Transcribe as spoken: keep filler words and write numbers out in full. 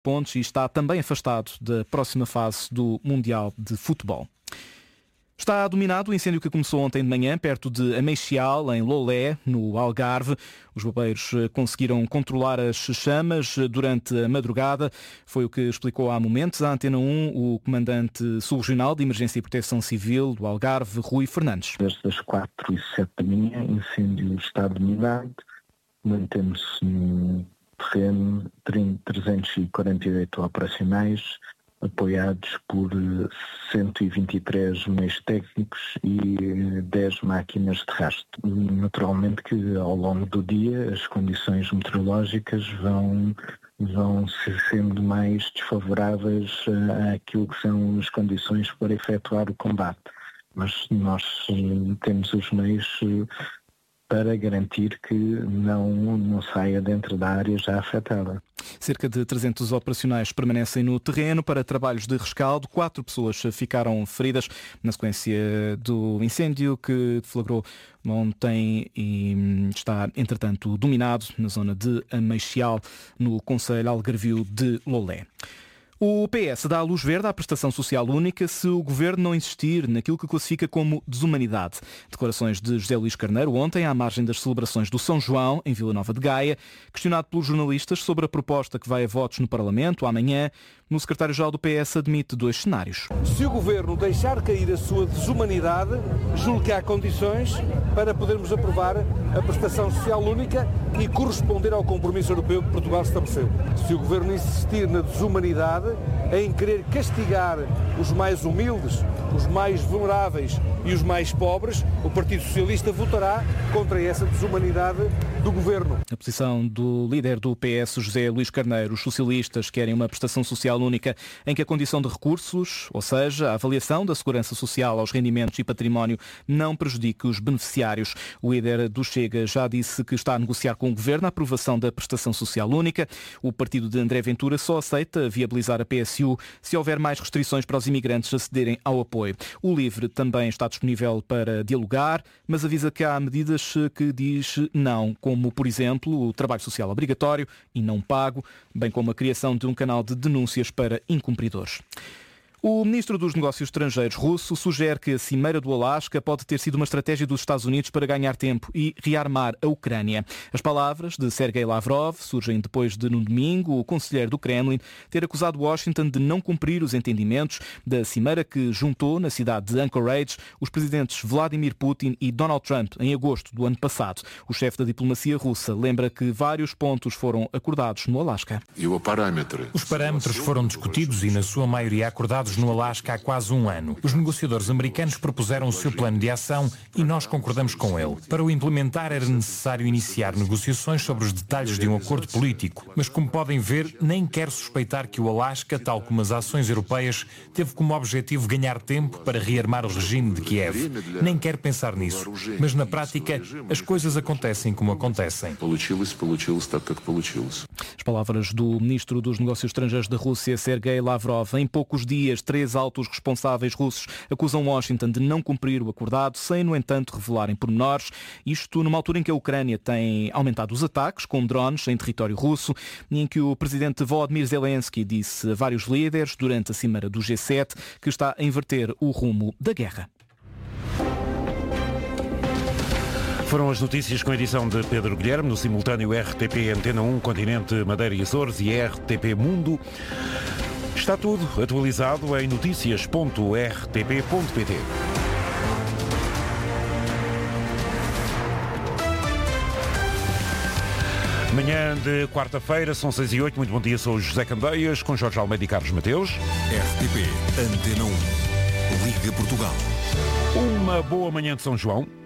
pontos e está também afastado da próxima fase do Mundial de Futebol. Está dominado o incêndio que começou ontem de manhã, perto de Ameixial, em Lolé, no Algarve. Os bombeiros conseguiram controlar as chamas durante a madrugada. Foi o que explicou há momentos à Antena um o comandante subregional de Emergência e Proteção Civil do Algarve, Rui Fernandes. Desde as quatro e sete da manhã, o incêndio está dominado. Mantemos-se no terreno trezentos e quarenta e oito operacionais, apoiados por cento e vinte e três meios técnicos e dez máquinas de rastro. Naturalmente que ao longo do dia as condições meteorológicas vão, vão sendo mais desfavoráveis àquilo que são as condições para efetuar o combate. Mas nós temos os meios para garantir que não, não saia dentro da área já afetada. Cerca de trezentos operacionais permanecem no terreno para trabalhos de rescaldo. Quatro pessoas ficaram feridas na sequência do incêndio que deflagrou ontem e está, entretanto, dominado na zona de Ameixial, no concelho algarvio de Lolé. O P S dá a luz verde à prestação social única se o Governo não insistir naquilo que classifica como desumanidade. Declarações de José Luís Carneiro ontem, à margem das celebrações do São João, em Vila Nova de Gaia. Questionado pelos jornalistas sobre a proposta que vai a votos no Parlamento amanhã, o secretário-geral do P S admite dois cenários. Se o Governo deixar cair a sua desumanidade, julgo que há condições para podermos aprovar a prestação social única e corresponder ao compromisso europeu que Portugal estabeleceu. Se o Governo insistir na desumanidade, em querer castigar os mais humildes, os mais vulneráveis e os mais pobres, o Partido Socialista votará contra essa desumanidade do Governo. A posição do líder do P S, José Luís Carneiro. Os socialistas querem uma prestação social única em que a condição de recursos, ou seja, a avaliação da segurança social aos rendimentos e património, não prejudique os beneficiários. O líder do Chega já disse que está a negociar com o Governo a aprovação da prestação social única. O partido de André Ventura só aceita viabilizar a P S U se houver mais restrições para os imigrantes acederem ao apoio. O LIVRE também está disponível para dialogar, mas avisa que há medidas que diz não, como, por exemplo, o trabalho social obrigatório e não pago, bem como a criação de um canal de denúncias para incumpridores. O ministro dos Negócios Estrangeiros russo sugere que a cimeira do Alasca pode ter sido uma estratégia dos Estados Unidos para ganhar tempo e rearmar a Ucrânia. As palavras de Sergei Lavrov surgem depois de, no domingo, o conselheiro do Kremlin ter acusado Washington de não cumprir os entendimentos da cimeira que juntou na cidade de Anchorage os presidentes Vladimir Putin e Donald Trump em agosto do ano passado. O chefe da diplomacia russa lembra que vários pontos foram acordados no Alasca. Os parâmetros foram discutidos e, na sua maioria, acordados no Alasca há quase um ano. Os negociadores americanos propuseram o seu plano de ação e nós concordamos com ele. Para o implementar era necessário iniciar negociações sobre os detalhes de um acordo político. Mas, como podem ver, nem quero suspeitar que o Alasca, tal como as ações europeias, teve como objetivo ganhar tempo para rearmar o regime de Kiev. Nem quero pensar nisso. Mas, na prática, as coisas acontecem como acontecem. As palavras do ministro dos Negócios Estrangeiros da Rússia, Sergei Lavrov. Em poucos dias, três altos responsáveis russos acusam Washington de não cumprir o acordado, sem, no entanto, revelarem pormenores. Isto numa altura em que a Ucrânia tem aumentado os ataques com drones em território russo e em que o presidente Volodymyr Zelensky disse a vários líderes durante a cimeira do G sete que está a inverter o rumo da guerra. Foram as notícias com a edição de Pedro Guilherme, no simultâneo R T P Antena um, Continente, Madeira e Açores e R T P Mundo. Está tudo atualizado em notícias ponto r t p ponto p t. Manhã de quarta-feira, são seis e oito. Muito bom dia, sou o José Candeias, com Jorge Almeida e Carlos Mateus. R T P Antena um. Liga Portugal. Uma boa manhã de São João.